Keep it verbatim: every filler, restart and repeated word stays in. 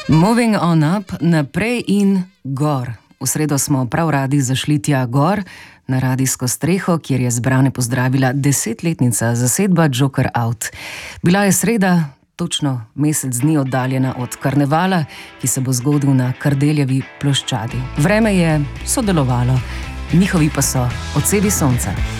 Moving on up, naprej in gor. V sredo smo prav radi zašli tja gor, na radijsko streho, kjer je zbrane pozdravila desetletnica zasedba Joker Out. Bila je sreda, točno mesec dni oddaljena od karnevala, ki se bo zgodil na Kardeljevi ploščadi. Vreme je sodelovalo, njihovi pa so odsevi sonca.